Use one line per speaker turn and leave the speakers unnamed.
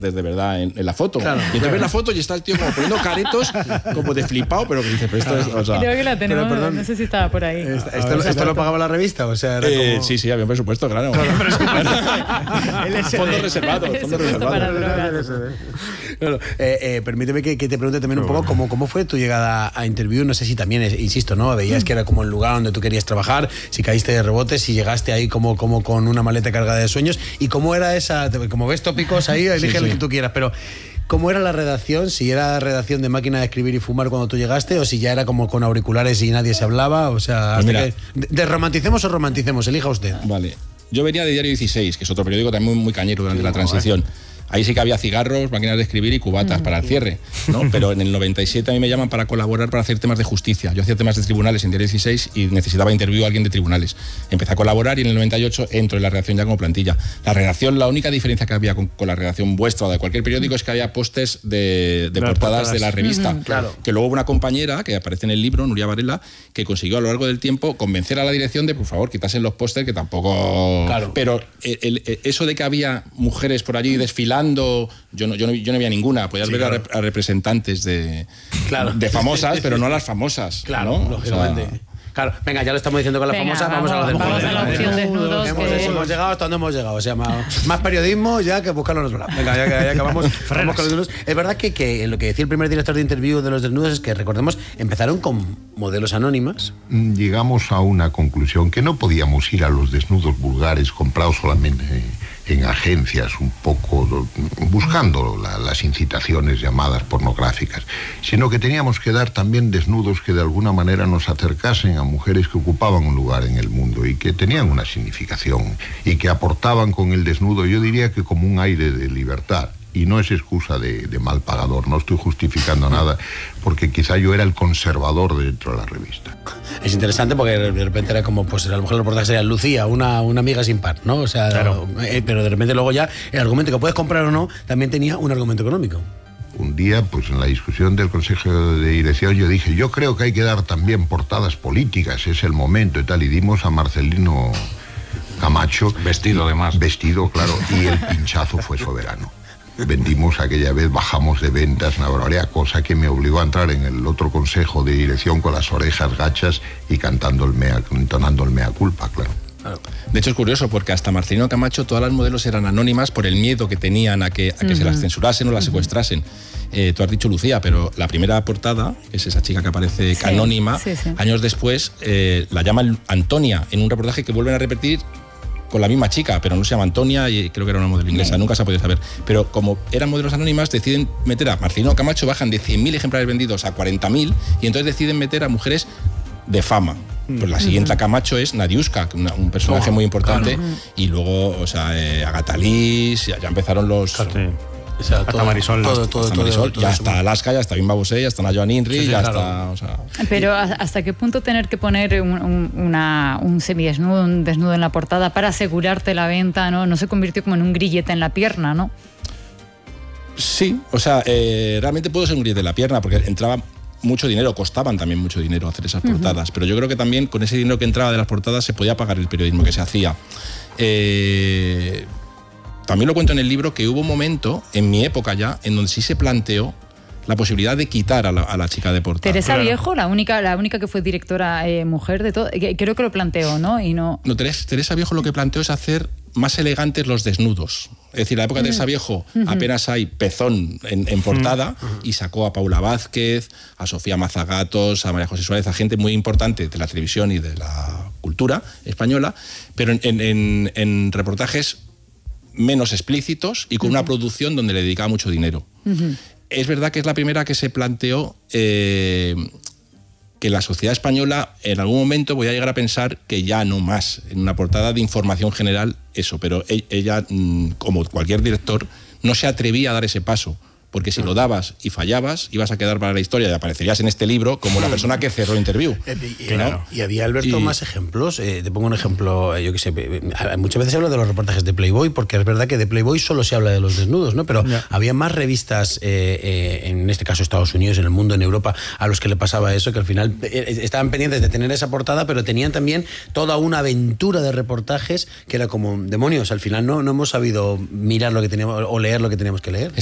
de verdad en la foto.
Claro,
y entonces ves la foto y está el tío como poniendo caretos como de flipado, pero que dice, pero esto es... O sea,
creo que la tenemos,
pero, perdón,
no sé si estaba por ahí.
¿Esto lo pagaba la revista? O sea, era como...
Sí, había un presupuesto, claro. Fondos reservados.
Claro, permíteme que te pregunte también un poco cómo fue tu llegada a Interview. No sé si también, insisto, ¿no? Veías que era como el lugar donde tú querías trabajar, si caíste de rebote, si llegaste ahí como con una maleta cargada de sueños, y cómo era esa, como ves tópicos ahí, elige el que tú quieras, pero ¿cómo era la redacción? Si era redacción de máquina de escribir y fumar cuando tú llegaste, o si ya era como con auriculares y nadie se hablaba, o sea,
pues mira,
desromanticemos o romanticemos, elija usted.
Vale, yo venía de Diario 16, que es otro periódico también muy cañero durante la transición. Ahí sí que había cigarros, máquinas de escribir y cubatas para el cierre, ¿no? Pero en el 97 a mí me llaman para colaborar para hacer temas de justicia. Yo hacía temas de tribunales en Diario 16 y necesitaba Interview a alguien de tribunales. Empecé a colaborar y en el 98 entro en la redacción ya como plantilla. La redacción, la única diferencia que había con la redacción vuestra o de cualquier periódico es que había pósters de portadas de la revista.
Claro.
Que luego hubo una compañera, que aparece en el libro, Nuria Varela, que consiguió a lo largo del tiempo convencer a la dirección de, por favor, quitasen los pósters, que tampoco...
Claro.
Pero eso de que había mujeres por allí desfilando, yo no había ninguna. Podías ver a representantes de famosas, pero no a las famosas.
Claro,
¿no?
lógicamente. O sea, claro, venga, ya lo estamos diciendo con la famosa, vamos a los desnudos.
Vamos a la opción desnudos.
Hemos llegado hasta donde hemos llegado. O sea, más periodismo ya que buscarlo en otro lado. Venga, ya acabamos. Vamos con los desnudos. Es verdad que lo que decía el primer director de Interview de los desnudos es que, recordemos, empezaron con modelos anónimas.
Llegamos a una conclusión que no podíamos ir a los desnudos vulgares comprados solamente en agencias, un poco buscando las incitaciones llamadas pornográficas, sino que teníamos que dar también desnudos que de alguna manera nos acercasen a mujeres que ocupaban un lugar en el mundo y que tenían una significación y que aportaban con el desnudo, yo diría que como un aire de libertad. Y no es excusa de mal pagador, no estoy justificando nada, porque quizá yo era el conservador dentro de la revista.
Es interesante porque de repente era como, pues a lo mejor el reportaje sería Lucía, una amiga sin par, ¿no? O sea, claro. Pero de repente luego ya el argumento que puedes comprar o no también tenía un argumento económico.
Un día, pues en la discusión del Consejo de Dirección, yo dije, yo creo que hay que dar también portadas políticas, es el momento y tal, y dimos a Marcelino Camacho.
Vestido además.
Vestido, claro, y el pinchazo fue soberano. Vendimos aquella vez, bajamos de ventas, una barbaridad, cosa que me obligó a entrar en el otro consejo de dirección con las orejas gachas y entonando el mea culpa, claro.
De hecho es curioso porque hasta Marcelino Camacho todas las modelos eran anónimas por el miedo que tenían a que se las censurasen o las secuestrasen. Tú has dicho Lucía, pero la primera portada, que es esa chica que aparece anónima, años después la llaman Antonia en un reportaje que vuelven a repetir con la misma chica, pero no se llama Antonia y creo que era una modelo inglesa, nunca se ha podido saber. Pero como eran modelos anónimas, deciden meter a Marcelino Camacho, bajan de 100.000 ejemplares vendidos a 40.000 y entonces deciden meter a mujeres de fama. Pues la siguiente a Camacho es Nadiuska, un personaje muy importante, y luego, o sea, Agatha Liz, ya empezaron los...
O sea,
hasta Marisol.
Ya hasta Alaska, ya hasta Bimba Bosé, ya hasta Joan Inri, ya está... O sea,
pero ¿hasta qué punto tener que poner un semidesnudo, un desnudo en la portada para asegurarte la venta, ¿no? No se convirtió como en un grillete en la pierna, ¿no?
Sí, o sea, realmente pudo ser un grillete en la pierna porque entraba mucho dinero, costaban también mucho dinero hacer esas portadas, pero yo creo que también con ese dinero que entraba de las portadas se podía pagar el periodismo que se hacía. También lo cuento en el libro que hubo un momento, en mi época ya, en donde sí se planteó la posibilidad de quitar a la chica de portada.
Teresa Viejo, la única que fue directora mujer de todo, creo que lo planteó, ¿no? No,
Teresa Viejo lo que planteó es hacer más elegantes los desnudos. Es decir, en la época de Teresa Viejo apenas hay pezón en portada y sacó a Paula Vázquez, a Sofía Mazagatos, a María José Suárez, a gente muy importante de la televisión y de la cultura española, pero en reportajes menos explícitos y con una producción donde le dedicaba mucho dinero. Es verdad que es la primera que se planteó que la sociedad española en algún momento voy a llegar a pensar que ya no más en una portada de información general eso, pero ella, como cualquier director, no se atrevía a dar ese paso porque si lo dabas y fallabas, ibas a quedar para la historia y aparecerías en este libro como la persona que cerró Interview.
Claro. Y había, Alberto, más ejemplos. Te pongo un ejemplo, yo que sé, muchas veces se habla de los reportajes de Playboy, porque es verdad que de Playboy solo se habla de los desnudos, ¿no? Pero había más revistas, en este caso Estados Unidos, en el mundo, en Europa, a los que le pasaba eso, que al final estaban pendientes de tener esa portada, pero tenían también toda una aventura de reportajes que era como, demonios, al final no hemos sabido mirar lo que teníamos o leer lo que teníamos que leer.